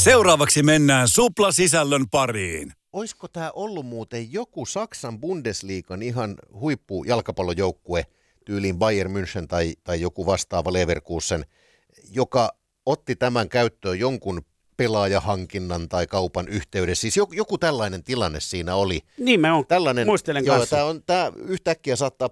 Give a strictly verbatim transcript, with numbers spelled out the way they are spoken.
Seuraavaksi mennään suplasisällön pariin. Oisko tämä ollut muuten joku Saksan Bundesliigan ihan huippu jalkapallojoukkue, tyyliin Bayern München tai, tai joku vastaava Leverkusen, joka otti tämän käyttöön jonkun pelaajahankinnan tai kaupan yhteydessä. Siis joku, joku tällainen tilanne siinä oli. Niin mä on, tällainen, muistelen joo, kanssa. Tämä, on, tämä yhtäkkiä saattaa